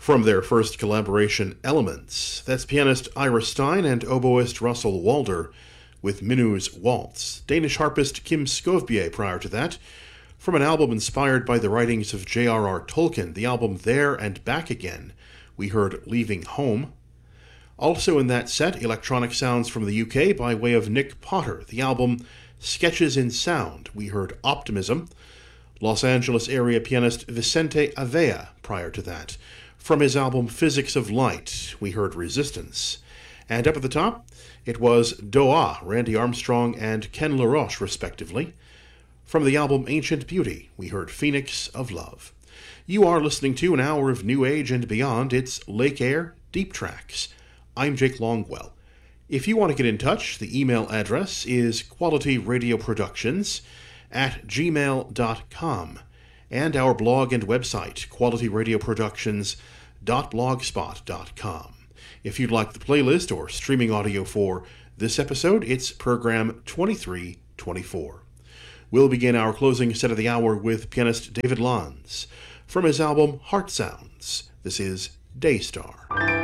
From their first collaboration, Elements, that's pianist Ira Stein and oboist Russell Walder with Minu's Waltz. Danish harpist Kim Skovbye prior to that. From an album inspired by the writings of J.R.R. Tolkien, the album There and Back Again, we heard Leaving Home. Also in that set, electronic sounds from the UK by way of Nick Potter, the album Sketches in Sound, we heard Optimism. Los Angeles area pianist Vicente Avea prior to that. From his album Physics of Light, we heard Resistance. And up at the top, it was Doa, Randy Armstrong and Ken LaRoche, respectively. From the album Ancient Beauty, we heard Phoenix of Love. You are listening to an hour of New Age and beyond. It's Lake Air Deep Tracks. I'm Jake Longwell. If you want to get in touch, the email address is qualityradioproductions@gmail.com. And our blog and website, qualityradioproductions.blogspot.com. If you'd like the playlist or streaming audio for this episode, it's program 2324. We'll begin our closing set of the hour with pianist David Lanz. From his album Heart Sounds, this is Daystar.